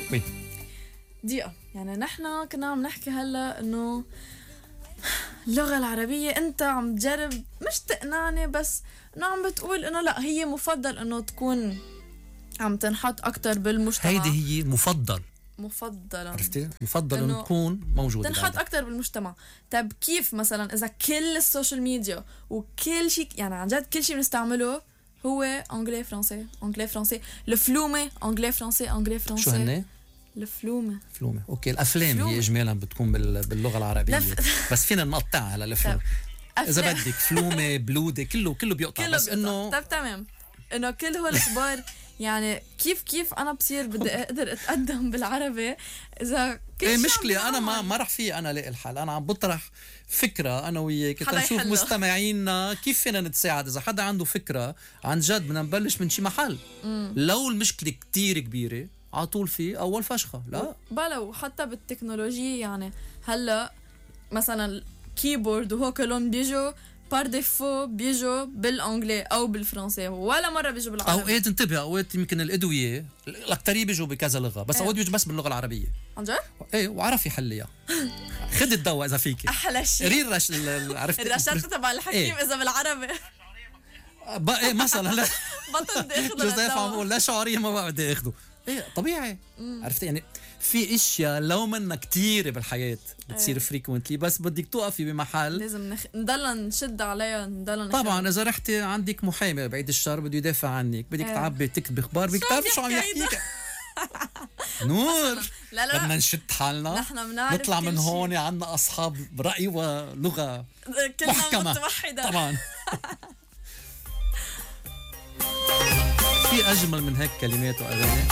وي دقيقة، يعني نحن كنا عم نحكي هلا انه اللغة العربية انت عم تجرب مش تقنعني، بس انه عم بتقول انه لا هي مفضل انه تكون عم تنحط اكتر بالمجتمع. هيدي هي مفضلا، عرفتي؟ مفضل انه إنه تكون موجودة تنحط بعدها. اكتر بالمجتمع. طيب كيف مثلا اذا كل السوشيال ميديا وكل شيء، يعني عن جد كل شيء بنستعمله هو انجلي فرنسي انجلي فرنسي، الفلومه انجلي فرنسي انجلي فرنسي. شو هن؟ الفلومه فلومة. اوكي، الافلام فلومة. هي اجمالا بتكون باللغة العربية بس فينا نقطعها للفلوم اذا أفلام. بدك. فلومة، بلودة، كله بيقطع، كله بس بيقطع. انه طب تمام، انه كل هول الكبار يعني كيف انا بصير بدي اقدر اتقدم بالعربي اذا كل ايه شي عم مشكلة. انا بيعمل؟ ما راح في انا لاقي الحل. انا عم بطرح فكرة انا وياك حدا تنشوف يحلها. مستمعينا كيف فينا نتساعد. اذا حدا عنده فكرة عن جد بدنا نبلش من شي محل. لو المشكلة كتير كبيرة على طول في اول فشخة. لا بلو حتى بالتكنولوجيا، يعني هلا مثلا كيبورد وهو كلهم بيجوا بار ديفو بيجوا بالانجلي او بالفرنسي، ولا مره بيجوا بالعربي. اوقات انتبه، اوقات يمكن الادوية الاكترية بيجوا بكذا لغة، بس إيه. اوقات بيجوا بس باللغة العربية. عن جد ايه وعرف يحليها. خد الدواء اذا فيك. احلى شيء رير عرفت الرشاده تبع الحكيم إيه. اذا بالعربي ايه مثلا لا بطل بدي اخذ جوزيف عم بقول لا شعورية ما بقى بدي اخده. ايه طبيعي. عرفت يعني في اشياء لو منا كتير بالحياة بتصير إيه. فريكوينتلي، بس بدك توقفي بمحل. لازم نضلنا نشد عليها، نضلنا طبعا اذا رحتي عندك محامي بعيد الشر بده يدافع عنك، بدك إيه. تعبي تكتبي اخبار، بدك تعرفي شو عم بيحكي يحكيك. نور لا بدنا نشد حالنا، نحن بنعرف نطلع من كل شي. هون عنا اصحاب رأي ولغة كلنا محكمة متوحدة. طبعا. في اجمل من هيك كلمات واغاني.